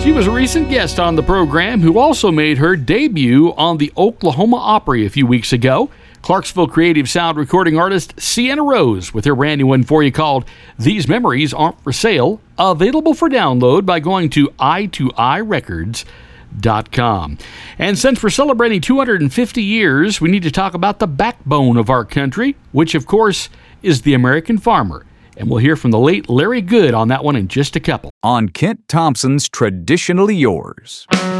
She was a recent guest on the program who also made her debut on the Oklahoma Opry a few weeks ago. Clarksville creative sound recording artist Sienna Rose with her brand new one for you called These Memories Aren't For Sale, available for download by going to i2irecords.com. And since we're celebrating 250 years, we need to talk about the backbone of our country, which of course is the American farmer. And we'll hear from the late Larry Good on that one in just a couple. On Kent Thompson's Traditionally Yours.